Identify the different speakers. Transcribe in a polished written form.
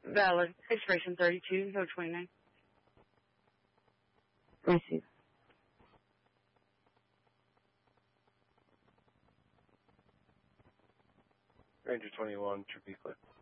Speaker 1: Valid. Expiration 32/29.
Speaker 2: Receive.
Speaker 3: Ranger 21, Tripoli Cliff.